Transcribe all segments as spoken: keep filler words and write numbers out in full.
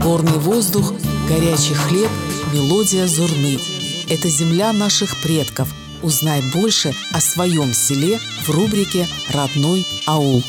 Горный воздух, горячий хлеб, мелодия зурны. Это земля наших предков. Узнай больше о своем селе в рубрике «Родной аул».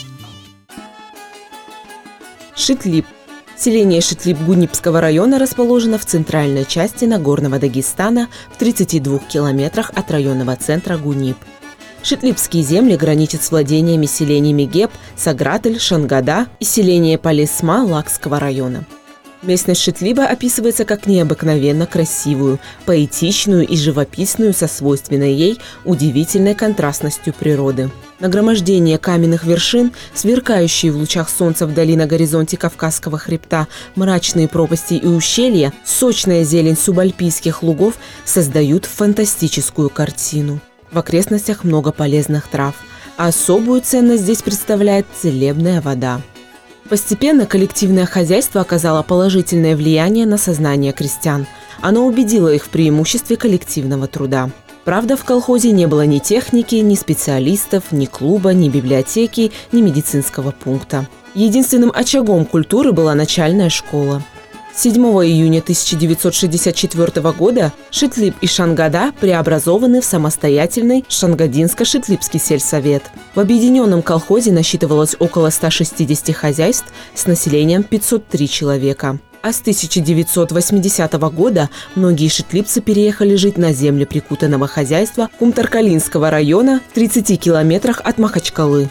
Шитлип. Селение Шитлип Гунипского района расположено в центральной части Нагорного Дагестана в тридцати двух километрах от районного центра Гунип. Шитлипские земли граничат с владениями селениями Геб, Сагратель, Шангада и селение Полесма Лакского района. Местность Шитлипа описывается как необыкновенно красивую, поэтичную и живописную со свойственной ей удивительной контрастностью природы. Нагромождение каменных вершин, сверкающие в лучах солнца вдали на горизонте Кавказского хребта, мрачные пропасти и ущелья, сочная зелень субальпийских лугов создают фантастическую картину. В окрестностях много полезных трав, а особую ценность здесь представляет целебная вода. Постепенно коллективное хозяйство оказало положительное влияние на сознание крестьян. Оно убедило их в преимуществе коллективного труда. Правда, в колхозе не было ни техники, ни специалистов, ни клуба, ни библиотеки, ни медицинского пункта. Единственным очагом культуры была начальная школа. седьмого июня тысяча девятьсот шестьдесят четвёртого года Шитлип и Шангада преобразованы в самостоятельный Шангадинско-Шитлипский сельсовет. В объединенном колхозе насчитывалось около ста шестидесяти хозяйств с населением пятьсот три человека. А с тысяча девятьсот восьмидесятого года многие шитлипцы переехали жить на земли прикутанного хозяйства Кумтаркалинского района в тридцати километрах от Махачкалы.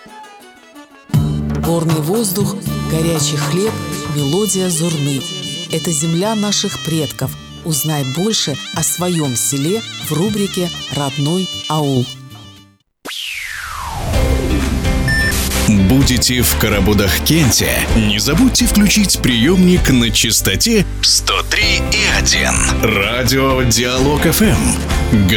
Горный воздух, горячий хлеб, мелодия зурны. Это земля наших предков. Узнай больше о своем селе в рубрике «Родной аул». Будете в Карабудах-Кенте? Не забудьте включить приемник на частоте сто три и один. Радио Диалог эф эм.